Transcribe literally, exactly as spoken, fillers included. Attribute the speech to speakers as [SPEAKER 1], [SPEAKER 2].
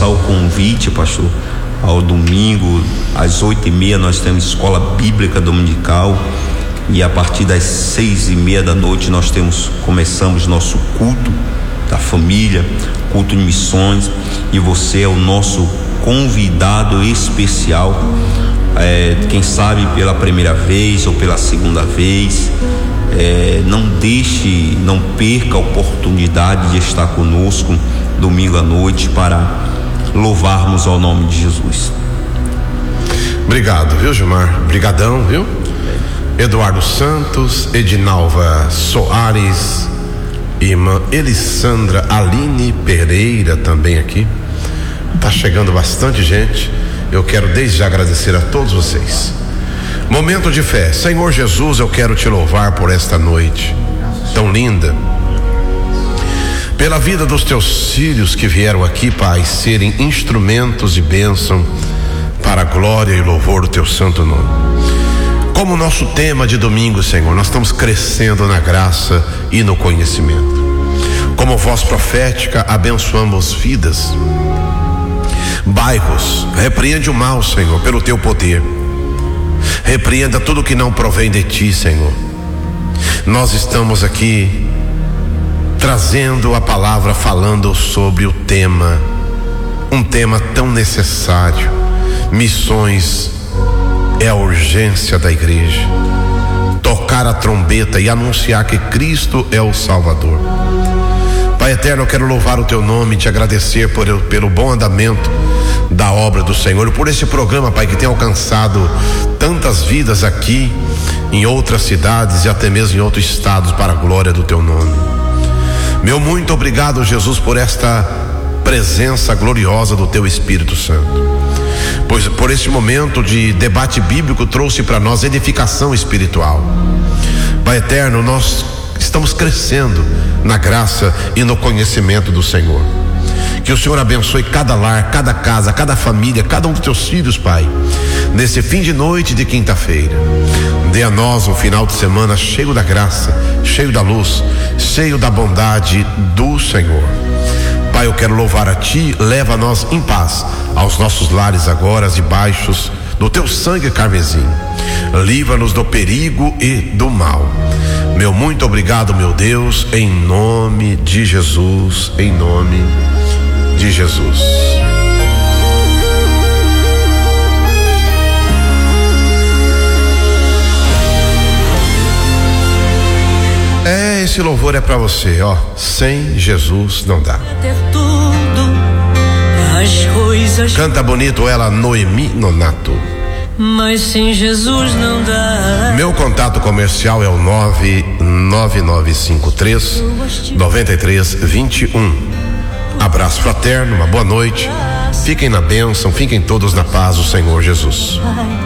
[SPEAKER 1] reforçar o convite, pastor. Ao domingo, às oito e meia, nós temos escola bíblica dominical, e a partir das seis e meia da noite nós temos, começamos nosso culto da família, culto de missões, e você é o nosso convidado especial, é, quem sabe pela primeira vez ou pela segunda vez. É, não deixe, não perca a oportunidade de estar conosco domingo à noite para louvarmos ao nome de Jesus.
[SPEAKER 2] Obrigado, viu, Gilmar? Brigadão, viu? Eduardo Santos, Edinalva Soares, irmã Elissandra Aline Pereira também aqui. Tá chegando bastante gente. Eu quero desde já agradecer a todos vocês. Momento de fé. Senhor Jesus, eu quero te louvar por esta noite tão linda, pela vida dos teus filhos que vieram aqui, Pai, serem instrumentos de bênção para a glória e louvor do teu santo nome. Como nosso tema de domingo, Senhor, nós estamos crescendo na graça e no conhecimento. Como voz profética, abençoamos vidas, bairros. Repreende o mal, Senhor, pelo teu poder. Repreenda tudo que não provém de ti, Senhor. Nós estamos aqui trazendo a palavra, falando sobre o tema, um tema tão necessário. Missões é a urgência da igreja. Tocar a trombeta e anunciar que Cristo é o Salvador. Pai eterno, eu quero louvar o teu nome e te agradecer por, pelo bom andamento da obra do Senhor, por esse programa, Pai, que tem alcançado tantas vidas aqui, em outras cidades e até mesmo em outros estados, para a glória do teu nome. Meu muito obrigado, Jesus, por esta presença gloriosa do teu Espírito Santo, pois por este momento de debate bíblico trouxe para nós edificação espiritual. Pai eterno, nós estamos crescendo na graça e no conhecimento do Senhor. Que o Senhor abençoe cada lar, cada casa, cada família, cada um dos teus filhos, Pai, nesse fim de noite de quinta-feira. Dê a nós um final de semana cheio da graça, cheio da luz, cheio da bondade do Senhor. Pai, eu quero louvar a ti. Leva nós em paz aos nossos lares agora, debaixo do teu sangue carmesim. Livra-nos do perigo e do mal. Meu muito obrigado, meu Deus, em nome de Jesus, em nome de Jesus. É, esse louvor é pra você, ó. Sem Jesus não dá. Canta bonito ela, Noemi Nonato.
[SPEAKER 3] Mas sem Jesus não dá.
[SPEAKER 2] Meu contato comercial é o nove nove nove cinco três nove três dois um. Abraço fraterno, uma boa noite. Fiquem na bênção, fiquem todos na paz do Senhor Jesus.